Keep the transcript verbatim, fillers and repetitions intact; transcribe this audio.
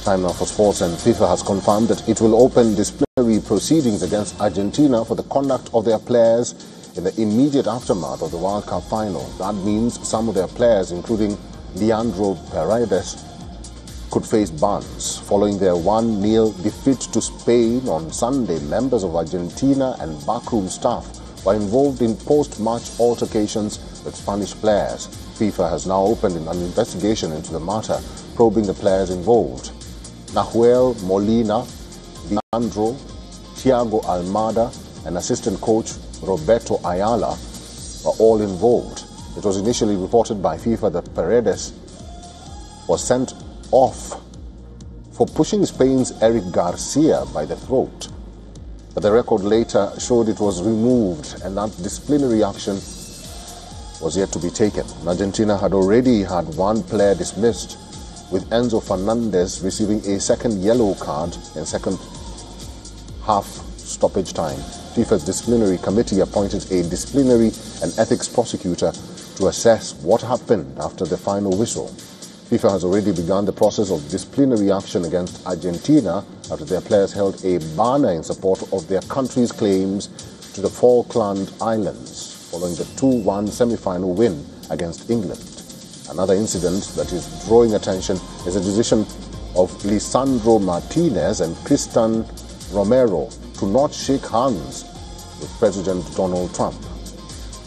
Time now for sports, and FIFA has confirmed that it will open disciplinary proceedings against Argentina for the conduct of their players in the immediate aftermath of the World Cup final. That means some of their players, including Leandro Paredes, could face bans. Following their one nil defeat to Spain on Sunday, members of Argentina and backroom staff were involved in post-match altercations with Spanish players. FIFA has now opened an investigation into the matter, probing the players involved. Nahuel Molina, Leandro, Thiago Almada, and assistant coach Roberto Ayala were all involved. It was initially reported by FIFA that Paredes was sent off for pushing Spain's Eric Garcia by the throat. But the record later showed it was removed and that disciplinary action was yet to be taken. Argentina had already had one player dismissed, with Enzo Fernandez receiving a second yellow card in second half stoppage time. FIFA's disciplinary committee appointed a disciplinary and ethics prosecutor to assess what happened after the final whistle. FIFA has already begun the process of disciplinary action against Argentina after their players held a banner in support of their country's claims to the Falkland Islands following the two one semi-final win against England. Another incident that is drawing attention is the decision of Lisandro Martinez and Cristian Romero to not shake hands with President Donald Trump.